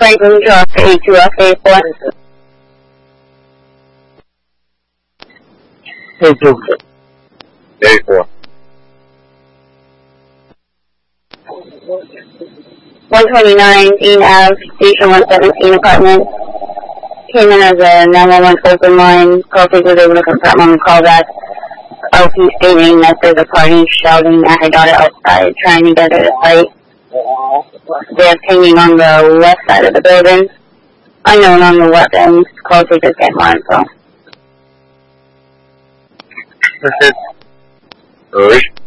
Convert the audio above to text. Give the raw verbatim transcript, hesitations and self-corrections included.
Franklin Drive, A two F A four. A two. A four. one twenty-nine Dean Ave, Station one seventeen apartment. Came in as a nine one one open line. Call takers was able to confirm on the callback. L P stating that there's a party shouting at her daughter outside, trying to get her to fight. They're hanging on the west side of the building. Unknown on the weapons. Call takers get more info. Okay. Alright.